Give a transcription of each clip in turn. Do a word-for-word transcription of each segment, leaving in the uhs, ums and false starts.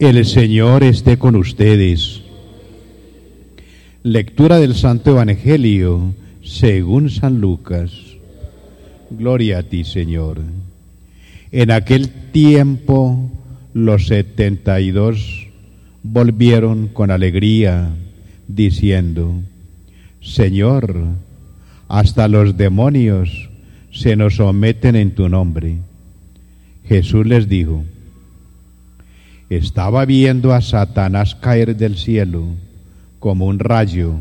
El Señor esté con ustedes. Lectura del Santo Evangelio según San Lucas. Gloria a ti, Señor. En aquel tiempo los setenta y dos volvieron con alegría, diciendo: Señor, hasta los demonios se nos someten en tu nombre. Jesús les dijo: estaba viendo a Satanás caer del cielo como un rayo.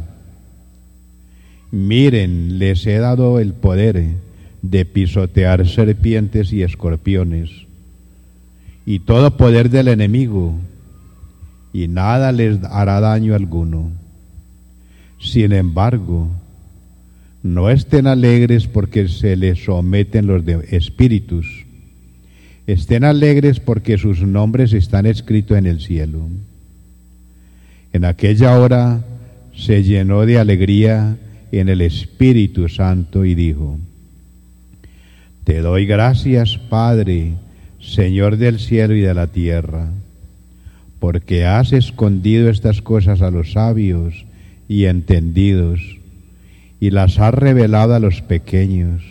Miren, les he dado el poder de pisotear serpientes y escorpiones y todo poder del enemigo, y nada les hará daño alguno. Sin embargo, no estén alegres porque se les someten los de espíritus. Estén alegres porque sus nombres están escritos en el cielo. En aquella hora se llenó de alegría en el Espíritu Santo y dijo: Te doy gracias, Padre, Señor del cielo y de la tierra, porque has escondido estas cosas a los sabios y entendidos y las has revelado a los pequeños.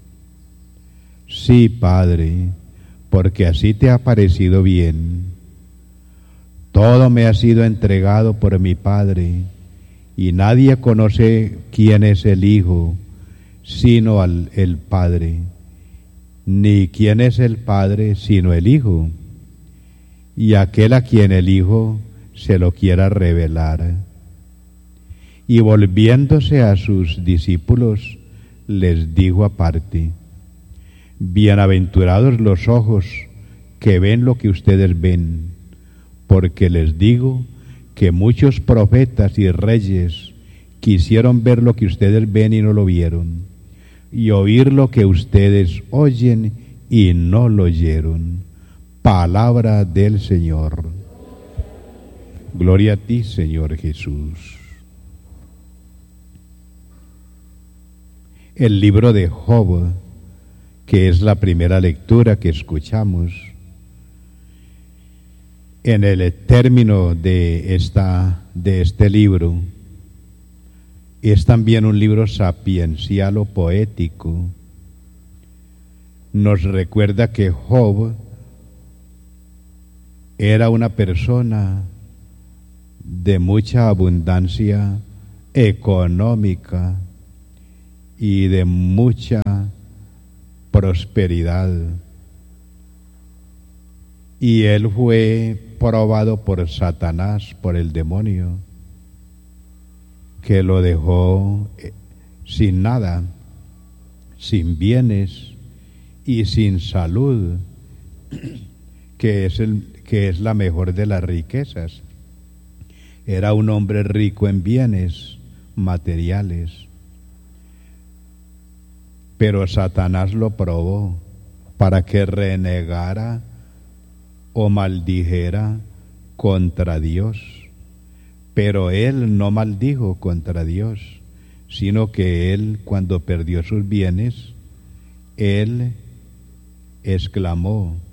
Sí, Padre, porque así te ha parecido bien. Todo me ha sido entregado por mi Padre, y nadie conoce quién es el Hijo, sino al, el Padre, ni quién es el Padre, sino el Hijo, y aquel a quien el Hijo se lo quiera revelar. Y volviéndose a sus discípulos, les dijo aparte: Bienaventurados los ojos que ven lo que ustedes ven, porque les digo que muchos profetas y reyes quisieron ver lo que ustedes ven y no lo vieron, y oír lo que ustedes oyen y no lo oyeron. Palabra del Señor. Gloria a ti, Señor Jesús. El libro de Job, que es la primera lectura que escuchamos, en el término de, esta, de este libro, es también un libro sapiencial o poético. Nos recuerda que Job era una persona de mucha abundancia económica y de mucha prosperidad, y él fue probado por Satanás, por el demonio, que lo dejó sin nada, sin bienes y sin salud, que es, el, que es la mejor de las riquezas. Era un hombre rico en bienes materiales, pero Satanás lo probó para que renegara o maldijera contra Dios. Pero él no maldijo contra Dios, sino que él, cuando perdió sus bienes, él exclamó: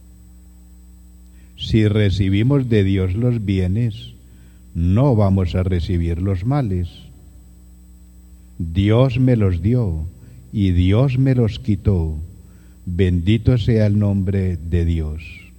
si recibimos de Dios los bienes, no vamos a recibir los males. Dios me los dio y Dios me los quitó. Bendito sea el nombre de Dios.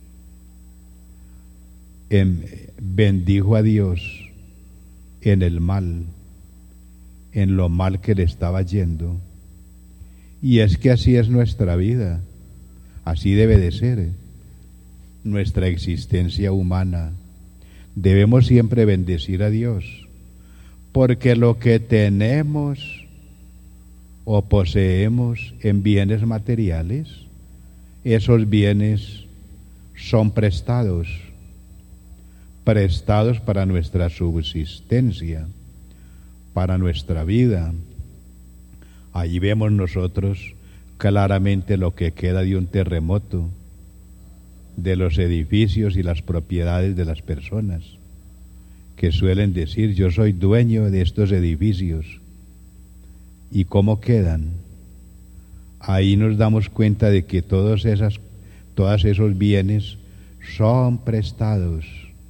En, bendijo a Dios en el mal, en lo mal que le estaba yendo. Y es que así es nuestra vida, así debe de ser nuestra existencia humana. Debemos siempre bendecir a Dios, porque lo que tenemos o poseemos en bienes materiales, esos bienes son prestados, prestados para nuestra subsistencia, para nuestra vida. Allí vemos nosotros claramente lo que queda de un terremoto, de los edificios y las propiedades de las personas, que suelen decir: yo soy dueño de estos edificios. ¿Y cómo quedan? Ahí nos damos cuenta de que todos, esas, todos esos bienes son prestados,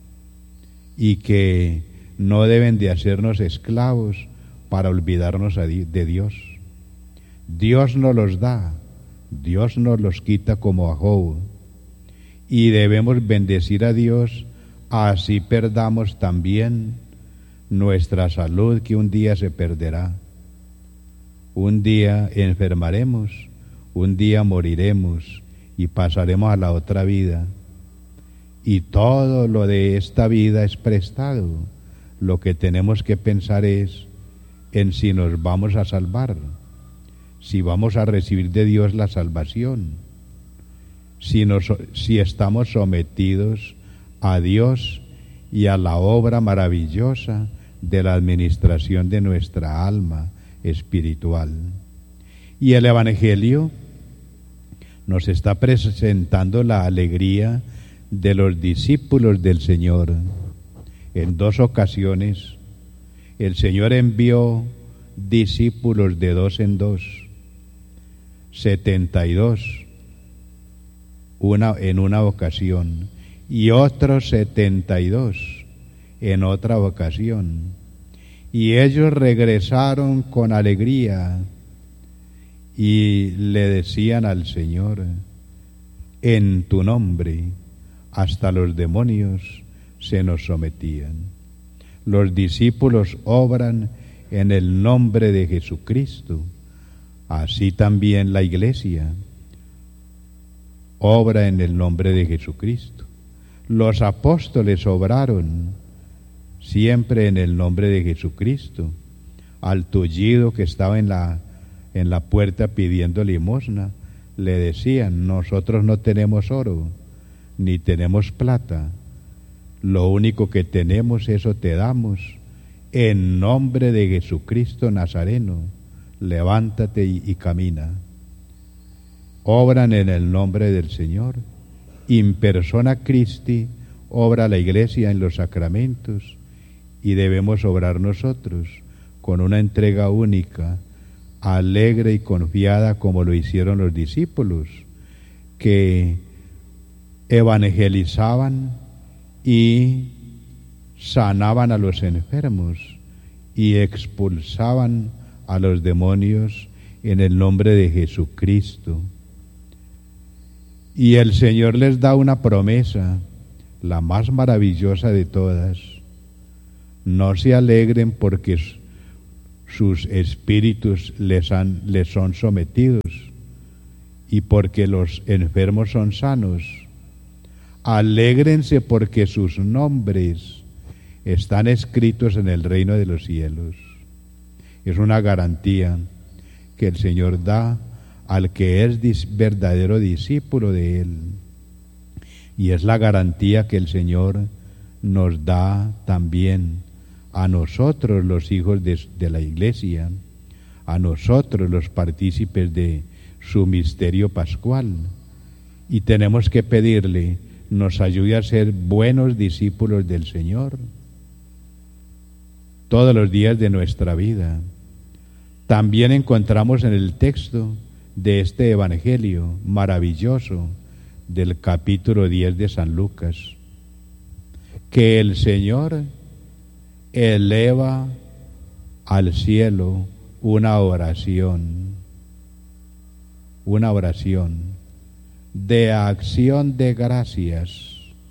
y que no deben de hacernos esclavos para olvidarnos de Dios. Dios nos los da, Dios nos los quita como a Job, y debemos bendecir a Dios, así perdamos también nuestra salud, que un día se perderá. Un día enfermaremos, un día moriremos y pasaremos a la otra vida. Y todo lo de esta vida es prestado. Lo que tenemos que pensar es en si nos vamos a salvar, si vamos a recibir de Dios la salvación, si, nos, si estamos sometidos a Dios y a la obra maravillosa de la administración de nuestra alma espiritual. Y el Evangelio nos está presentando la alegría de los discípulos del Señor. En dos ocasiones el Señor envió discípulos de dos en dos, setenta y dos una, en una ocasión, y otros setenta y dos en otra ocasión. Y ellos regresaron con alegría y le decían al Señor: en tu nombre hasta los demonios se nos sometían. Los discípulos obran en el nombre de Jesucristo, así también la Iglesia obra en el nombre de Jesucristo. Los apóstoles obraron siempre en el nombre de Jesucristo. Al tullido que estaba en la, en la puerta pidiendo limosna, le decían: nosotros no tenemos oro, ni tenemos plata, lo único que tenemos, eso te damos, en nombre de Jesucristo Nazareno, levántate y, y camina. Obran en el nombre del Señor. In persona Christi obra la Iglesia en los sacramentos, y debemos obrar nosotros con una entrega única, alegre y confiada, como lo hicieron los discípulos, que evangelizaban y sanaban a los enfermos y expulsaban a los demonios en el nombre de Jesucristo. Y el Señor les da una promesa, la más maravillosa de todas: no se alegren porque sus espíritus les, han, les son sometidos y porque los enfermos son sanos. Alégrense porque sus nombres están escritos en el reino de los cielos. Es una garantía que el Señor da al que es dis- verdadero discípulo de Él. Y es la garantía que el Señor nos da también a nosotros, los hijos de, de la Iglesia, a nosotros, los partícipes de su misterio pascual. Y tenemos que pedirle nos ayude a ser buenos discípulos del Señor todos los días de nuestra vida. También encontramos en el texto de este Evangelio maravilloso del capítulo diez de San Lucas que el Señor eleva al cielo una oración, una oración de acción de gracias.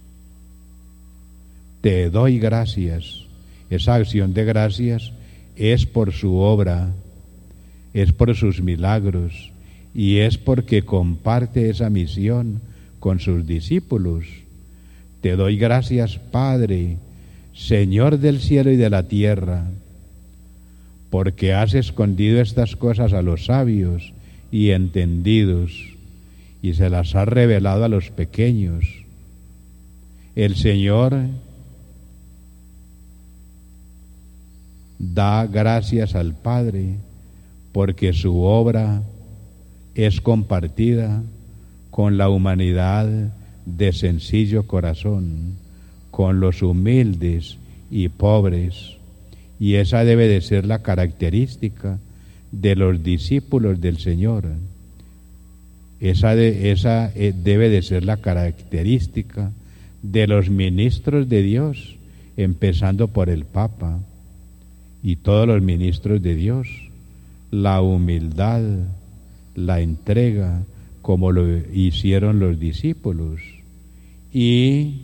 Te doy gracias. Esa acción de gracias es por su obra, es por sus milagros y es porque comparte esa misión con sus discípulos. Te doy gracias, Padre, Señor del cielo y de la tierra, porque has escondido estas cosas a los sabios y entendidos y se las has revelado a los pequeños. El Señor da gracias al Padre porque su obra es compartida con la humanidad de sencillo corazón, con los humildes y pobres, y esa debe de ser la característica de los discípulos del Señor. Esa, de, esa eh, debe de ser la característica de los ministros de Dios empezando por el Papa y todos los ministros de Dios, la humildad, la entrega, como lo hicieron los discípulos, y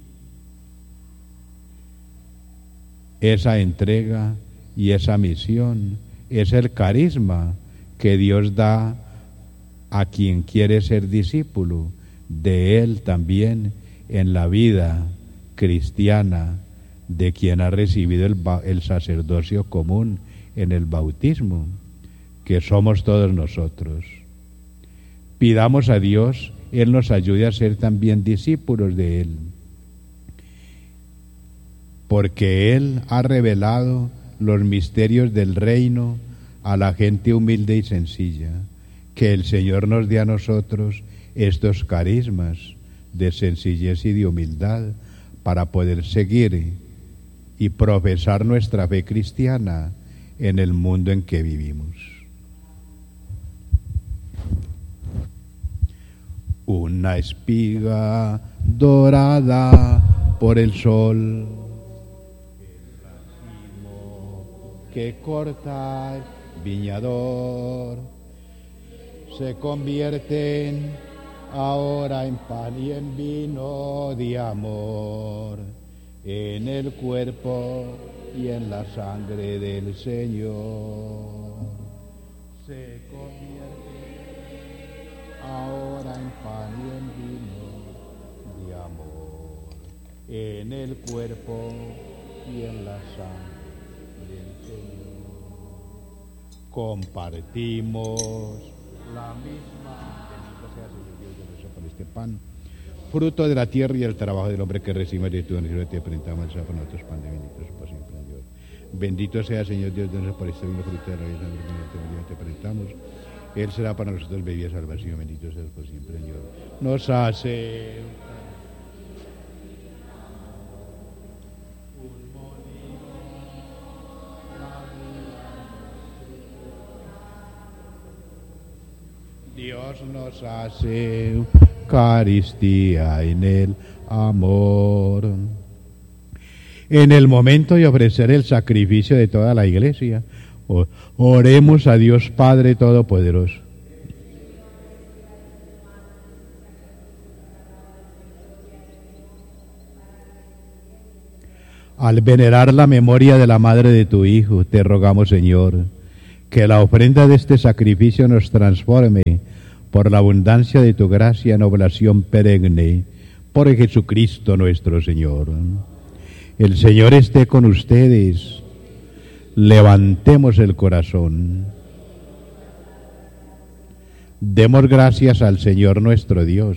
esa entrega y esa misión es el carisma que Dios da a quien quiere ser discípulo de Él también en la vida cristiana de quien ha recibido el, el sacerdocio común en el bautismo, que somos todos nosotros. Pidamos a Dios, Él nos ayude a ser también discípulos de Él, porque Él ha revelado los misterios del reino a la gente humilde y sencilla. Que el Señor nos dé a nosotros estos carismas de sencillez y de humildad para poder seguir y profesar nuestra fe cristiana en el mundo en que vivimos. Una espiga dorada por el sol, que corta el viñador, se convierten ahora en pan y en vino de amor, en el cuerpo y en la sangre del Señor. Se convierten ahora en pan y en vino de amor, en el cuerpo y en la sangre del Señor. Compartimos la misma. Bendito sea Señor Dios de nosotros por este pan, fruto de la tierra y el trabajo del hombre que recibimos de tu bendición, te presentamos el por nosotros pan de bendito por siempre Dios. Bendito sea Señor Dios de nosotros por este vino, fruto de la vida, te presentamos. Él será para nosotros bebida de salvación, bendito seas por siempre Dios. Nos hace Dios nos hace Eucaristía en el amor. En el momento de ofrecer el sacrificio de toda la Iglesia, oremos a Dios Padre Todopoderoso. Al venerar la memoria de la madre de tu Hijo, te rogamos, Señor, que la ofrenda de este sacrificio nos transforme por la abundancia de tu gracia en oblación perenne, por Jesucristo nuestro Señor. El Señor esté con ustedes. Levantemos el corazón. Demos gracias al Señor nuestro Dios.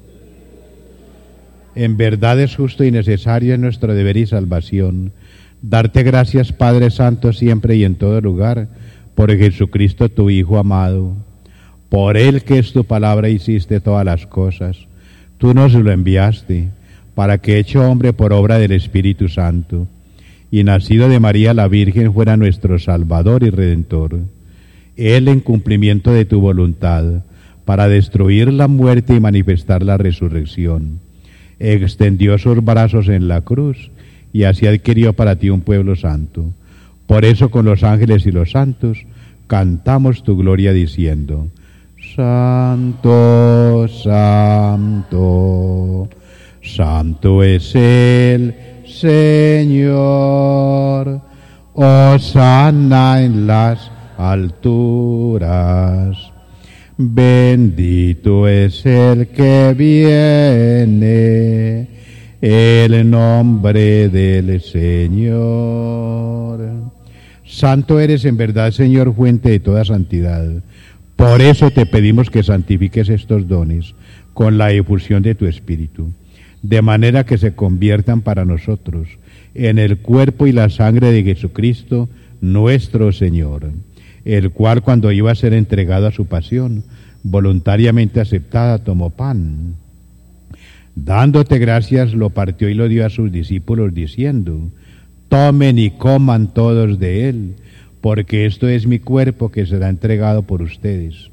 En verdad es justo y necesario en nuestro deber y salvación darte gracias, Padre Santo, siempre y en todo lugar, por Jesucristo tu Hijo amado. Por Él, que es tu palabra, hiciste todas las cosas. Tú nos lo enviaste, para que, hecho hombre por obra del Espíritu Santo, y nacido de María la Virgen, fuera nuestro Salvador y Redentor. Él, en cumplimiento de tu voluntad, para destruir la muerte y manifestar la resurrección, extendió sus brazos en la cruz, y así adquirió para ti un pueblo santo. Por eso, con los ángeles y los santos, cantamos tu gloria diciendo: Santo, santo, santo es el Señor, hosana en las alturas, bendito es el que viene, el nombre del Señor. Santo eres en verdad, Señor, fuente de toda santidad. Por eso te pedimos que santifiques estos dones con la efusión de tu Espíritu, de manera que se conviertan para nosotros en el cuerpo y la sangre de Jesucristo, nuestro Señor, el cual, cuando iba a ser entregado a su pasión, voluntariamente aceptada, tomó pan. Dándote gracias, lo partió y lo dio a sus discípulos, diciendo: Tomen y coman todos de él, porque esto es mi cuerpo que será entregado por ustedes.